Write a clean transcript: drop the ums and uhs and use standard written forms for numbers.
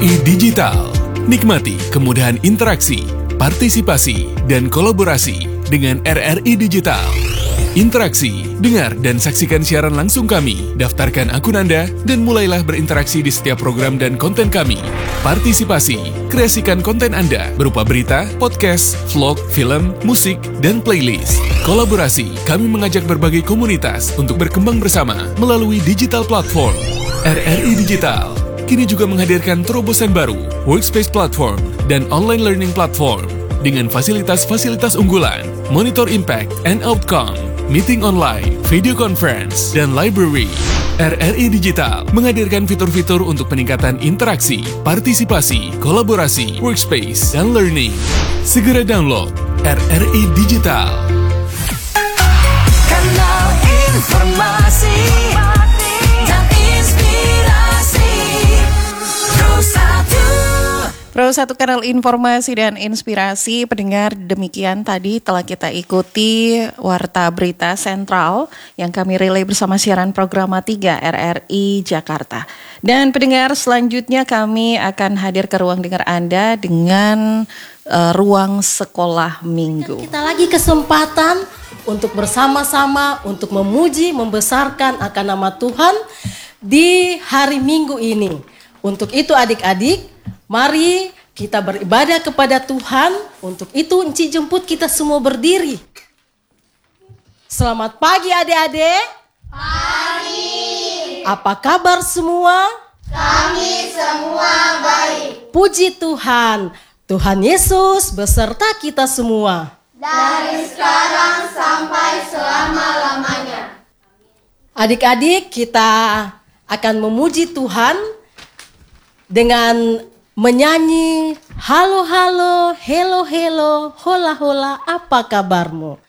RRI Digital. Nikmati kemudahan interaksi, partisipasi, dan kolaborasi dengan RRI Digital. Interaksi, dengar dan saksikan siaran langsung kami, daftarkan akun Anda, dan mulailah berinteraksi di setiap program dan konten kami. Partisipasi, kreasikan konten Anda berupa berita, podcast, vlog, film, musik, dan playlist. Kolaborasi, kami mengajak berbagai komunitas untuk berkembang bersama melalui digital platform. RRI Digital kini juga menghadirkan terobosan baru, workspace platform, dan online learning platform dengan fasilitas-fasilitas unggulan, monitor impact and outcome, meeting online, video conference, dan library. RRI Digital menghadirkan fitur-fitur untuk peningkatan interaksi, partisipasi, kolaborasi, workspace, dan learning. Segera download RRI Digital. Kanal informasi dan inspirasi Pro 1 kanal informasi dan inspirasi. Pendengar, demikian tadi telah kita ikuti Warta Berita Sentral yang kami relay bersama siaran program 3 RRI Jakarta. Dan pendengar, selanjutnya kami akan hadir ke ruang dengar Anda dengan ruang sekolah minggu. Kita lagi kesempatan untuk bersama-sama untuk memuji, membesarkan akan nama Tuhan di hari Minggu ini. Untuk itu adik-adik, mari kita beribadah kepada Tuhan. Untuk itu Enci jemput kita semua berdiri. Selamat pagi adik-adik. Pagi. Apa kabar semua? Kami semua baik. Puji Tuhan. Tuhan Yesus beserta kita semua. Dari sekarang sampai selama-lamanya. Adik-adik, kita akan memuji Tuhan dengan menyanyi halo halo, hello hello, hola hola, apa kabarmu?